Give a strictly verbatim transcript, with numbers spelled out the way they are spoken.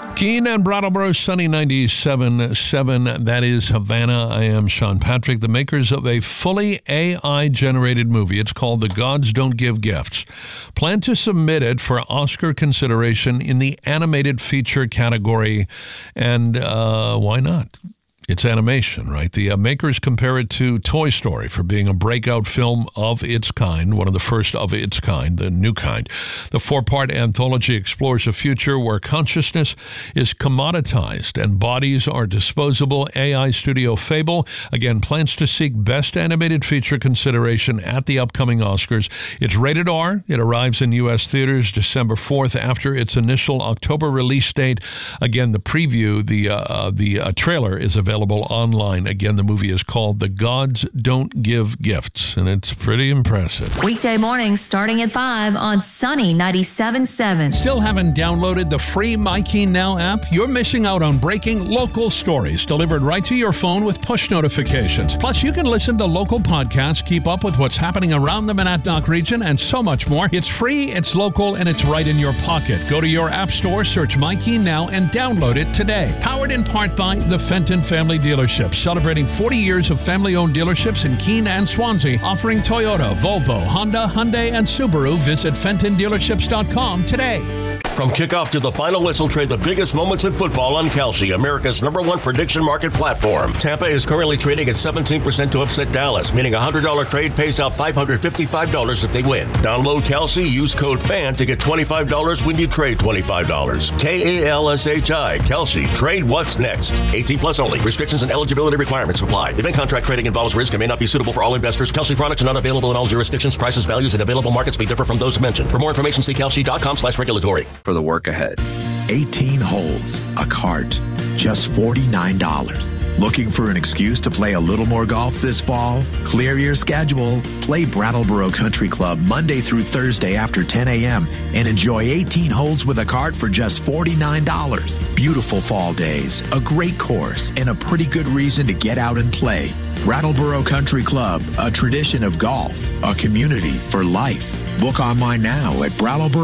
Keene and Brattleboro, sunny ninety-seven point seven. That is Havana. I am Sean Patrick, the makers of a fully A I-generated movie. It's called The Gods Don't Give Gifts. Plan to submit it for Oscar consideration in the animated feature category. And uh, why not? It's animation, right? The uh, makers compare it to Toy Story for being a breakout film of its kind, one of the first of its kind, the new kind. The four-part anthology explores a future where consciousness is commoditized and bodies are disposable. A I studio Fable, again, plans to seek Best Animated Feature consideration at the upcoming Oscars. It's rated R. It arrives in U S theaters December fourth after its initial October release date. Again, the preview, the, uh, the uh, trailer is available online. Again, the movie is called The Gods Don't Give Gifts, and it's pretty impressive. Weekday mornings starting at five on Sunny ninety-seven point seven. Still haven't downloaded the free MyKeen Now app? You're missing out on breaking local stories delivered right to your phone with push notifications. Plus, you can listen to local podcasts, keep up with what's happening around the Monadnock region, and so much more. It's free, it's local, and it's right in your pocket. Go to your app store, search MyKeen Now, and download it today. Powered in part by the Fenton Family Dealerships, celebrating forty years of family-owned dealerships in Keene and Swansea, offering Toyota, Volvo, Honda, Hyundai, and Subaru. Visit Fenton Dealerships dot com today. From kickoff to the final whistle, trade the biggest moments in football on Kalshi, America's number one prediction market platform. Tampa is currently trading at seventeen percent to upset Dallas, meaning a one hundred dollars trade pays out five hundred fifty-five dollars if they win. Download Kalshi, use code FAN to get twenty-five dollars when you trade twenty-five dollars. K A L S H I, Kalshi. Trade what's next. eighteen plus only. Restrictions and eligibility requirements apply. Event contract trading involves risk and may not be suitable for all investors. Kalshi products are not available in all jurisdictions. Prices, values, and available markets may differ from those mentioned. For more information, see Kalshi dot com slash regulatory. For the work ahead. eighteen holes, a cart, just forty-nine dollars. Looking for an excuse to play a little more golf this fall? Clear your schedule. Play Brattleboro Country Club Monday through Thursday after ten a.m. and enjoy eighteen holes with a cart for just forty-nine dollars. Beautiful fall days, a great course, and a pretty good reason to get out and play. Brattleboro Country Club, a tradition of golf, a community for life. Book online now at Brattleboro.